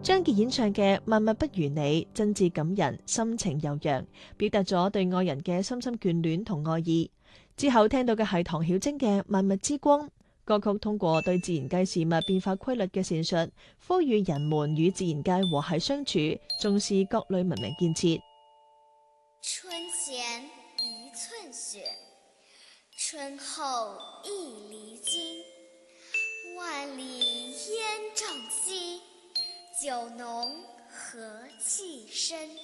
張傑演唱嘅《萬物不如你》真摯感人，心情悠揚，表達咗對愛人嘅深深眷戀同愛意。之後聽到嘅係唐曉晶嘅《萬物之光》，歌曲通過對自然界事物變化規律嘅闡述，呼籲人們與自然界和諧相處，重視各類文明建設。 春前一寸雪，春後一厘金。萬里煙瘴兮，酒濃和氣生。